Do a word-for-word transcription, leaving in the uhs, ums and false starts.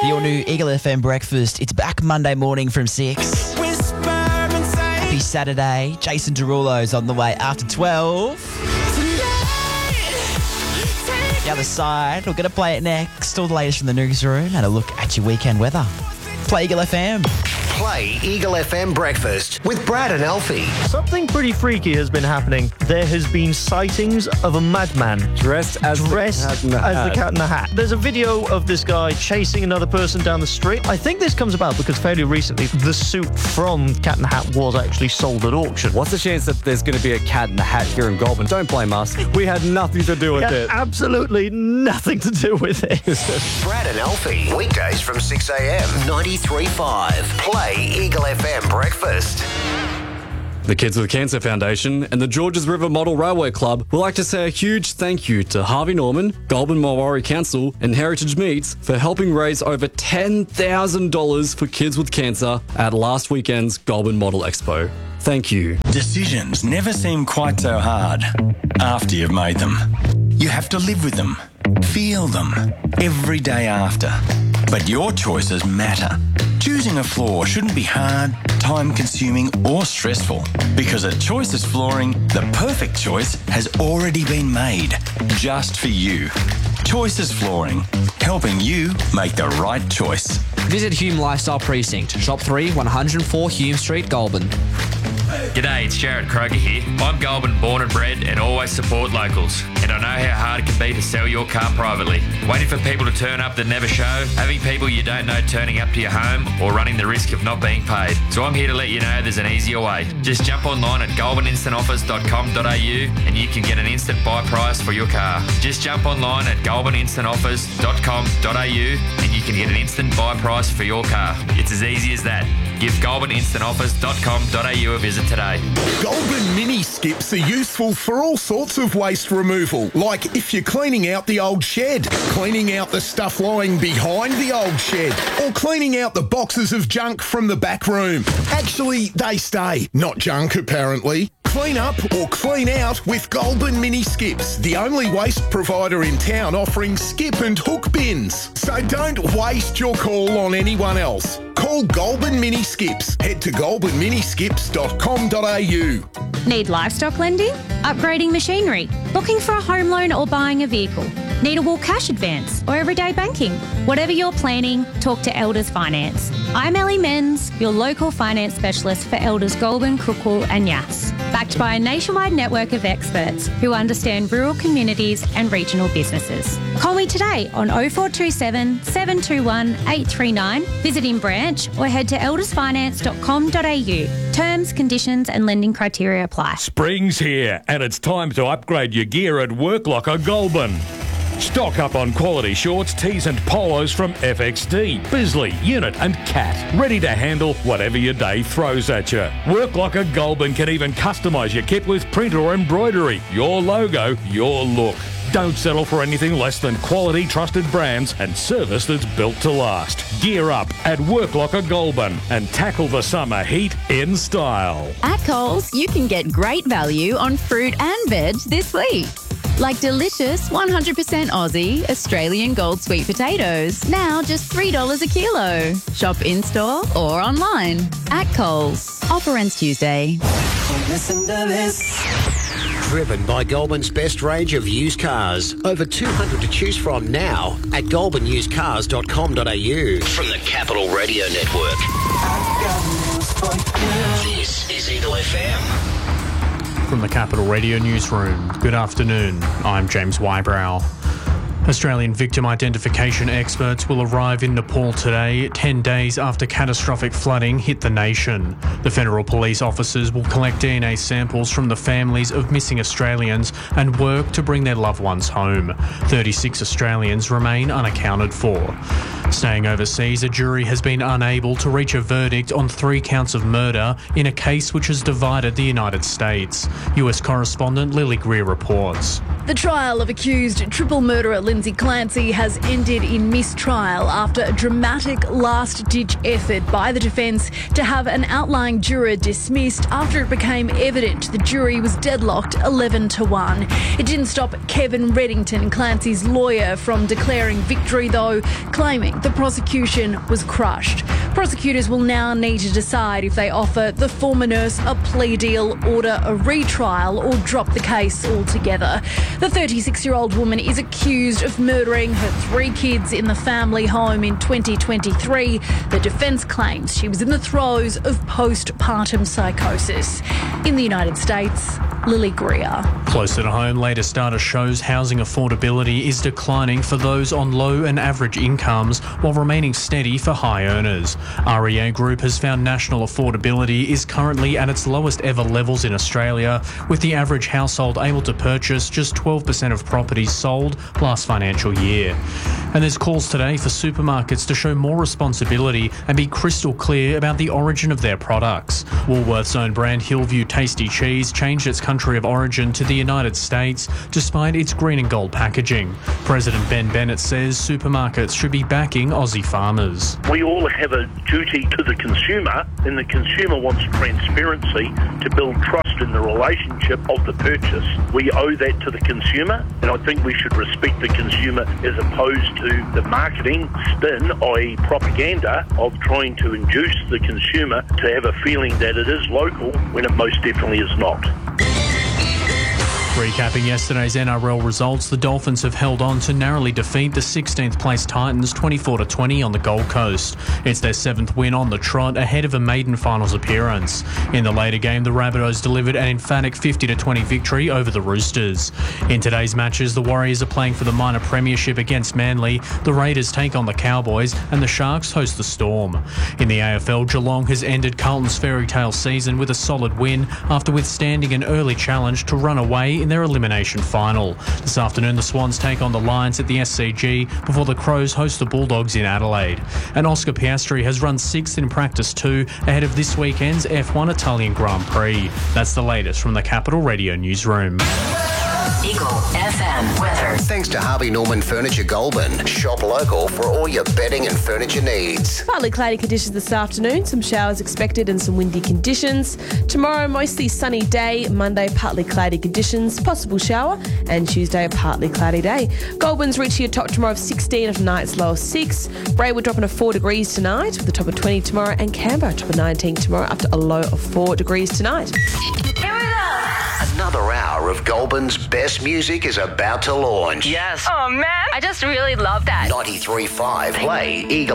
The all-new Eagle F M breakfast. It's back Monday morning from six. Happy Saturday. Jason Derulo's on the way after twelve. The other side, we're going to play it next. All the latest from the newsroom and a look at your weekend weather. Play Eagle F M. Play Eagle F M Breakfast with Brad and Alfie. Something pretty freaky has been happening. There has been sightings of a madman dressed as, dressed the, cat as the Cat in the Hat. There's a video of this guy chasing another person down the street. I think this comes about because fairly recently the suit from Cat in the Hat was actually sold at auction. What's the chance that there's going to be a Cat in the Hat here in Goulburn? Don't blame us. We had nothing to do with yeah, it. Absolutely nothing to do with it. Brad and Alfie, weekdays from six a.m. ninety-three point five. Play Eagle F M Breakfast. The Kids with Cancer Foundation and the Georges River Model Railway Club would like to say a huge thank you to Harvey Norman, Goulburn Marwari Council and Heritage Meats for helping raise over ten thousand dollars for kids with cancer at last weekend's Goulburn Model Expo. Thank you. Decisions never seem quite so hard after you've made them. You have to live with them, feel them, every day after. But your choices matter. Choosing a floor shouldn't be hard, time-consuming or stressful, because at Choices Flooring, the perfect choice has already been made, just for you. Choices Flooring, helping you make the right choice. Visit Hume Lifestyle Precinct, Shop three, one oh four Hume Street, Goulburn. G'day, it's Jared Kroger here. I'm Goulburn born and bred and always support locals. And I know how hard it can be to sell your car privately. Waiting for people to turn up that never show, having people you don't know turning up to your home, or running the risk of not being paid. So I'm here to let you know there's an easier way. Just jump online at goulburn instant offers dot com dot a u and you can get an instant buy price for your car. Just jump online at goulburn instant offers dot com dot a u and you can get an instant buy price for your car. It's as easy as that. Give goulburn instant offers dot com dot a u a visit today. Goulburn mini skips are useful for all sorts of waste removal, like if you're cleaning out the old shed, cleaning out the stuff lying behind the old shed, or cleaning out the boxes of junk from the back room. Actually, they stay, not junk apparently. Clean up or clean out with Goulburn Mini Skips, the only waste provider in town offering skip and hook bins. So don't waste your call on anyone else. Call Goulburn Mini Skips. Head to goulburn mini skips dot com dot a u. Need livestock lending? Upgrading machinery? Looking for a home loan or buying a vehicle? Need a wool cash advance or everyday banking? Whatever you're planning, talk to Elders Finance. I'm Ellie Menz, your local finance specialist for Elders Goulburn, Crookwell and Yass. Backed by a nationwide network of experts who understand rural communities and regional businesses. Call me today on oh four two seven, seven two one, eight three nine, visit in branch or head to elders finance dot com dot a u. Terms, conditions and lending criteria apply. Spring's here and it's time to upgrade your gear at Worklocker Goulburn. Stock up on quality shorts, tees and polos from F X D, Bisley, Unit and Cat. Ready to handle whatever your day throws at you. Worklocker Goulburn can even customise your kit with print or embroidery. Your logo, your look. Don't settle for anything less than quality, trusted brands and service that's built to last. Gear up at Worklocker Goulburn and tackle the summer heat in style. At Coles, you can get great value on fruit and veg this week. Like delicious one hundred percent Aussie Australian Gold sweet potatoes, now just three dollars a kilo. Shop in-store or online. At Coles. Offer ends Tuesday. Listen to this. Driven by Goulburn's best range of used cars. Over two hundred to choose from now at goulburn used cars dot com dot a u. From the Capital Radio Network. This is Eagle F M. From the Capital Radio Newsroom, good afternoon. I'm James Wybrow. Australian victim identification experts will arrive in Nepal today, ten days after catastrophic flooding hit the nation. The federal police officers will collect D N A samples from the families of missing Australians and work to bring their loved ones home. thirty-six Australians remain unaccounted for. Staying overseas, a jury has been unable to reach a verdict on three counts of murder in a case which has divided the United States. U S correspondent Lily Greer reports. The trial of accused triple murderer Lindsay Clancy has ended in mistrial after a dramatic last-ditch effort by the defence to have an outlying juror dismissed after it became evident the jury was deadlocked eleven to one. It didn't stop Kevin Reddington, Clancy's lawyer, from declaring victory though, claiming the prosecution was crushed. Prosecutors will now need to decide if they offer the former nurse a plea deal, order a retrial, or drop the case altogether. The thirty-six-year-old woman is accused of murdering her three kids in the family home in twenty twenty-three. The defence claims she was in the throes of postpartum psychosis. In the United States, Lily Greer. Closer to home, latest data shows housing affordability is declining for those on low and average incomes while remaining steady for high earners. R E A Group has found national affordability is currently at its lowest ever levels in Australia, with the average household able to purchase just twelve percent of properties sold last financial year. And there's calls today for supermarkets to show more responsibility and be crystal clear about the origin of their products. Woolworths' own brand Hillview Tasty Cheese changed its country of origin to the United States despite its green and gold packaging. President Ben Bennett says supermarkets should be backing Aussie farmers. We all have a duty to the consumer, and the consumer wants transparency to build trust in the relationship of the purchase. We owe that to the consumer, and I think we should respect the consumer as opposed to the marketing spin, that is propaganda, of trying to induce the consumer to have a feeling that it is local when it most definitely is not. Recapping yesterday's N R L results, the Dolphins have held on to narrowly defeat the sixteenth place Titans twenty-four to twenty on the Gold Coast. It's their seventh win on the trot, ahead of a maiden finals appearance. In the later game, the Rabbitohs delivered an emphatic fifty to twenty victory over the Roosters. In today's matches, the Warriors are playing for the minor premiership against Manly, the Raiders take on the Cowboys, and the Sharks host the Storm. In the A F L, Geelong has ended Carlton's fairy tale season with a solid win after withstanding an early challenge to run away in their elimination final. This afternoon, the Swans take on the Lions at the S C G before the Crows host the Bulldogs in Adelaide. And Oscar Piastri has run sixth in practice two ahead of this weekend's F one Italian Grand Prix. That's the latest from the Capital Radio newsroom. Eagle F M weather. Thanks to Harvey Norman Furniture Goulburn. Shop local for all your bedding and furniture needs. Partly cloudy conditions this afternoon, some showers expected and some windy conditions. Tomorrow, mostly sunny day. Monday, partly cloudy conditions, possible shower. And Tuesday, a partly cloudy day. Goulburn's reaching a top tomorrow of sixteen, of tonight's low of six. Braewood dropping to four degrees tonight, with a top of twenty tomorrow. And Canberra, top of nineteen tomorrow, up to a low of four degrees tonight. Another hour of Goulburn's best music is about to launch. Yes. Oh, man. I just really love that. ninety-three point five Play Eagle